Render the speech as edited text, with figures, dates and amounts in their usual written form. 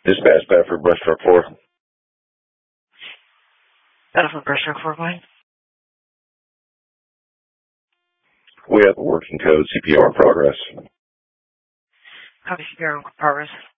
Dispatch Bedford, Brushstroke 4. Bedford, Brushstroke 4, going. We have the working code, CPR progress. Copy, CPR progress.